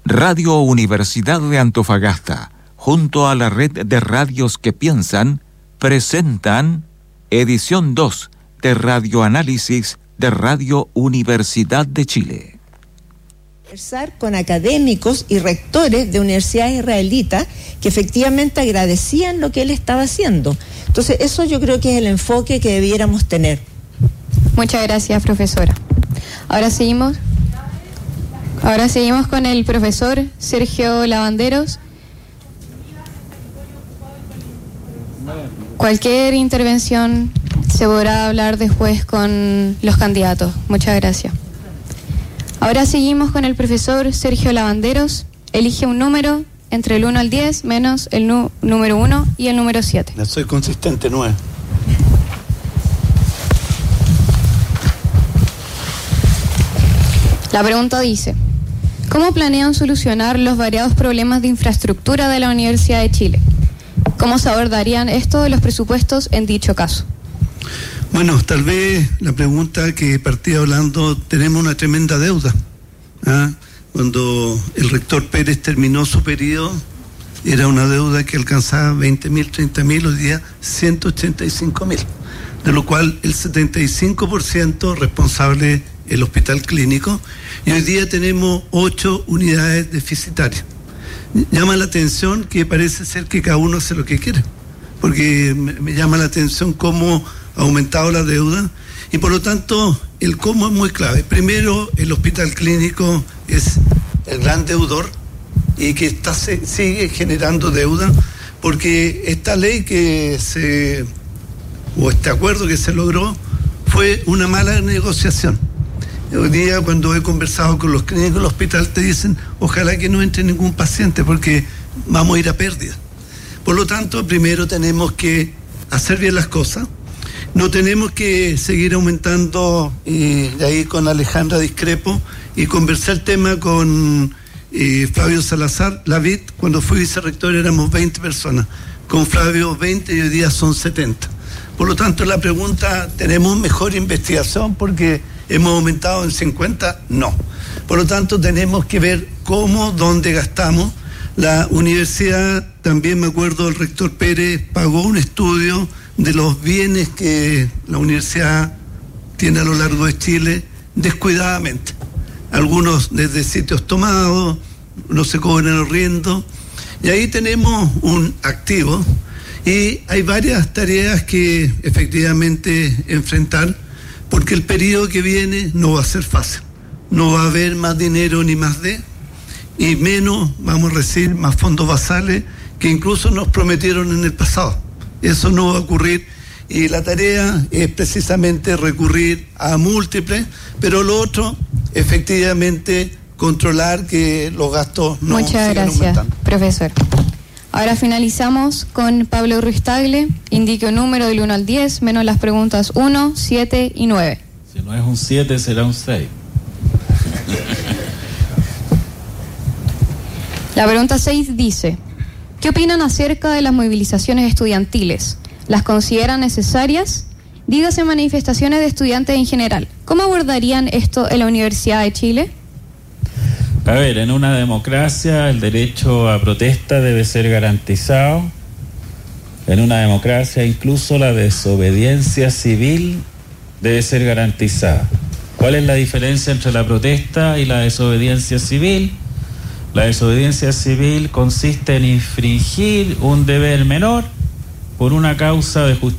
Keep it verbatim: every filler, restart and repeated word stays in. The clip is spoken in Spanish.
Radio Universidad de Antofagasta, junto a la red de radios que piensan, presentan edición dos de Radioanálisis de Radio Universidad de Chile. Conversar con académicos y rectores de universidades israelitas que efectivamente agradecían lo que él estaba haciendo. Entonces, eso yo creo que es el enfoque que debiéramos tener. Muchas gracias, profesora. Ahora seguimos. Ahora seguimos con el profesor Sergio Lavanderos. Cualquier intervención se podrá hablar después con los candidatos. Muchas gracias. Ahora seguimos con el profesor Sergio Lavanderos. Elige un número entre el uno al diez, menos el nu- número uno y el número siete. Ya soy consistente, nueve. La pregunta dice: ¿cómo planean solucionar los variados problemas de infraestructura de la Universidad de Chile? ¿Cómo se abordarían esto de los presupuestos en dicho caso? Bueno, tal vez la pregunta que partí hablando, tenemos una tremenda deuda. ¿Ah? Cuando el rector Pérez terminó su periodo, era una deuda que alcanzaba veinte mil, treinta mil, hoy día ciento ochenta y cinco mil, de lo cual el setenta y cinco por ciento responsable el hospital clínico, y hoy día tenemos ocho unidades deficitarias. Llama la atención que parece ser que cada uno hace lo que quiere, porque me, me llama la atención cómo ha aumentado la deuda, y por lo tanto el cómo es muy clave. Primero, el hospital clínico es el gran deudor y que está, se, sigue generando deuda, porque esta ley que se, o este acuerdo que se logró, fue una mala negociación. Hoy día, cuando he conversado con los clínicos del hospital, te dicen, ojalá que no entre ningún paciente porque vamos a ir a pérdida. Por lo tanto, primero tenemos que hacer bien las cosas. No tenemos que seguir aumentando, y de ahí con Alejandra discrepo, y conversé el tema con eh, Flavio Salazar Lavid. Cuando fui vicerrector éramos veinte personas, con Flavio veinte y hoy día son setenta. Por lo tanto, la pregunta, ¿tenemos mejor investigación porque hemos aumentado en cincuenta? No. Por lo tanto, tenemos que ver cómo, dónde gastamos. La universidad, también me acuerdo, el rector Pérez pagó un estudio de los bienes que la universidad tiene a lo largo de Chile descuidadamente. Algunos desde sitios tomados, no se cobran arriendo, y ahí tenemos un activo, y hay varias tareas que efectivamente enfrentar, porque el periodo que viene no va a ser fácil. No va a haber más dinero ni más de, y menos vamos a recibir más fondos basales que incluso nos prometieron en el pasado. Eso no va a ocurrir, y la tarea es precisamente recurrir a múltiples, pero lo otro, efectivamente, controlar que los gastos no Muchas sigan gracias, aumentando. profesor. Ahora finalizamos con Pablo Ruiz Tagle. Indique un número del uno al diez, menos las preguntas uno, siete y nueve. Si no es un siete, será un seis. La pregunta seis dice: ¿qué opinan acerca de las movilizaciones estudiantiles? ¿Las consideran necesarias? Dígase manifestaciones de estudiantes en general. ¿Cómo abordarían esto en la Universidad de Chile? A ver, en una democracia el derecho a protesta debe ser garantizado. En una democracia incluso la desobediencia civil debe ser garantizada. ¿Cuál es la diferencia entre la protesta y la desobediencia civil? La desobediencia civil consiste en infringir un deber menor por una causa de justicia